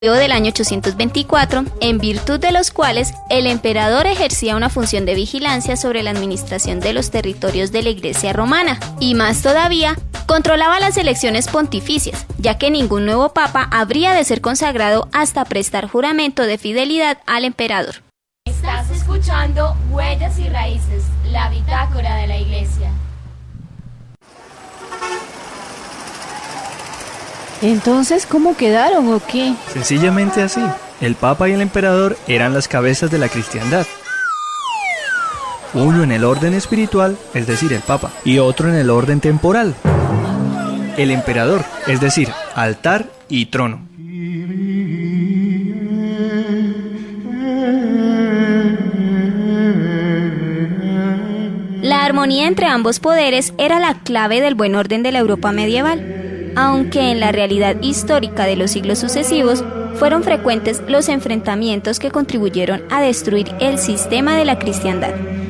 del año 824, en virtud de los cuales el emperador ejercía una función de vigilancia sobre la administración de los territorios de la Iglesia romana, y más todavía, controlaba las elecciones pontificias, ya que ningún nuevo papa habría de ser consagrado hasta prestar juramento de fidelidad al emperador. Estás escuchando Huellas y Raíces, la bitácora de la Iglesia. Entonces, ¿cómo quedaron o qué? Sencillamente así. El Papa y el Emperador eran las cabezas de la cristiandad. Uno en el orden espiritual, es decir, el Papa, y otro en el orden temporal, el Emperador, es decir, altar y trono. La armonía entre ambos poderes era la clave del buen orden de la Europa medieval, aunque en la realidad histórica de los siglos sucesivos fueron frecuentes los enfrentamientos que contribuyeron a destruir el sistema de la cristiandad.